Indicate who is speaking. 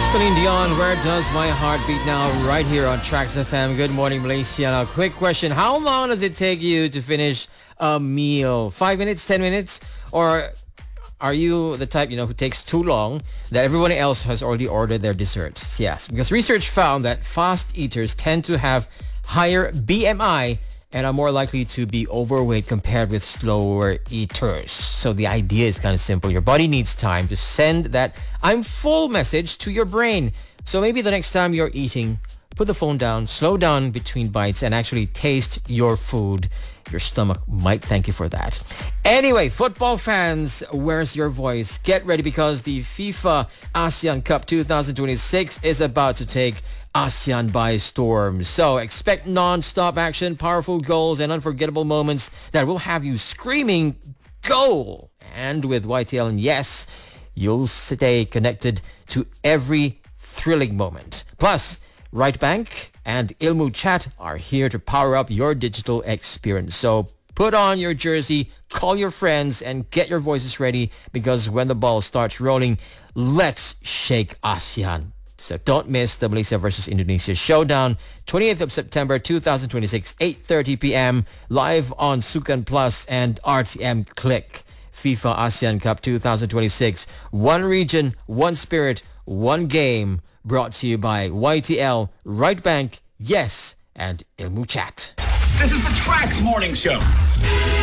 Speaker 1: Celine Dion, Where Does My Heart Beat Now, right here on Tracks FM. Good morning, Malaysia. Now, quick question. How long does it take you to finish a meal? 5 minutes, 10 minutes? Or are you the type, who takes too long that everyone else has already ordered their desserts? Yes, because research found that fast eaters tend to have higher BMI and are more likely to be overweight compared with slower eaters. So the idea is kind of simple. Your body needs time to send that "I'm full" message to your brain. So maybe the next time you're eating, put the phone down, slow down between bites, and actually taste your food. Your stomach might thank you for that. Anyway, football fans, where's your voice? Get ready because the FIFA ASEAN Cup 2026 is about to take ASEAN by storm. So expect non-stop action, powerful goals, and unforgettable moments that will have you screaming goal. And with YTL and Yes, you'll stay connected to every thrilling moment. Plus, Right Bank and Ilmu Chat are here to power up your digital experience. So put on your jersey, call your friends, and get your voices ready because when the ball starts rolling, let's shake ASEAN. So don't miss the Malaysia versus Indonesia showdown, 28th of September 2026, 8:30 p.m. live on Sukan Plus and RTM Click. FIFA ASEAN Cup 2026, one region, one spirit, one game. Brought to you by YTL, Right Bank, Yes, and Ilmu Chat.
Speaker 2: This is the Tracks Morning Show.